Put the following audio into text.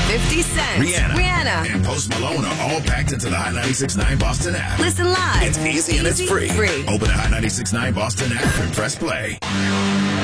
50 Cent, Rihanna, and Post Malone are all packed into the Hot 96.9 Boston app. Listen live. It's easy and it's free. Open the Hot 96.9 Boston app and press play.